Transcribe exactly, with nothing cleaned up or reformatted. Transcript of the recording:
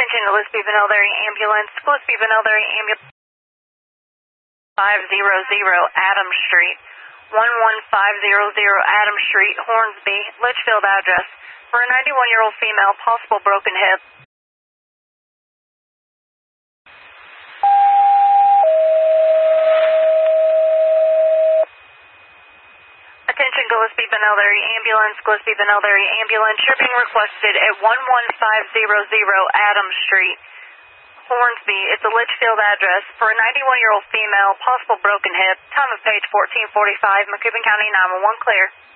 Attention to Gillespie Vanelleri Ambulance. Gillespie Vanelleri Ambulance. five hundred Adams Street. one one five hundred Adams Street, Hornsby, Litchfield address. For a ninety-one-year-old female, possible broken hip. Attention Gillespie Vanelleri Ambulance. Gillespie Vanelleri Ambulance. You're being requested at one one five hundred Adams Street, Hornsby. It's a Litchfield address. For a ninety-one-year-old female, possible broken hip. Time of page fourteen forty-five, Macoupin County nine one one clear.